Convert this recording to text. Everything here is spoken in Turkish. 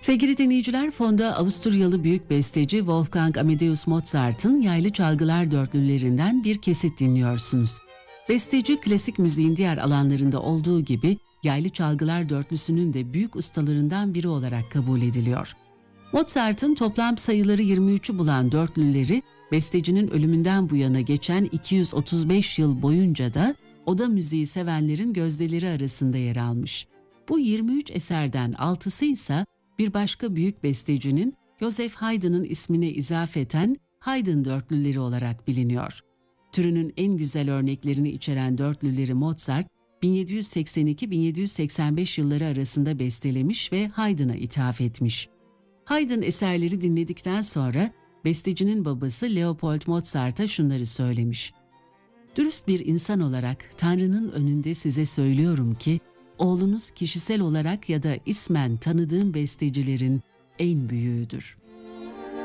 Sevgili dinleyiciler, fonda Avusturyalı büyük besteci Wolfgang Amadeus Mozart'ın yaylı çalgılar dörtlülerinden bir kesit dinliyorsunuz. Besteci klasik müziğin diğer alanlarında olduğu gibi yaylı çalgılar dörtlüsünün de büyük ustalarından biri olarak kabul ediliyor. Mozart'ın toplam sayıları 23'ü bulan dörtlüleri bestecinin ölümünden bu yana geçen 235 yıl boyunca da oda müziği sevenlerin gözdeleri arasında yer almış. Bu 23 eserden 6'sı ise bir başka büyük bestecinin Joseph Haydn'ın ismine izafeten Haydn dörtlüleri olarak biliniyor. Türünün en güzel örneklerini içeren dörtlüleri Mozart, 1782-1785 yılları arasında bestelemiş ve Haydn'a ithaf etmiş. Haydn eserleri dinledikten sonra bestecinin babası Leopold Mozart'a şunları söylemiş: "Dürüst bir insan olarak Tanrı'nın önünde size söylüyorum ki, oğlunuz kişisel olarak ya da ismen tanıdığım bestecilerin en büyüğüdür."